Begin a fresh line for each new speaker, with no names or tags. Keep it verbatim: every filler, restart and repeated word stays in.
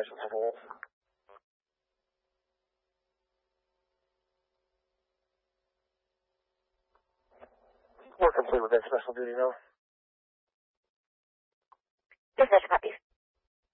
Mission Civil. We're complete with that special duty now.
Dispatch copies.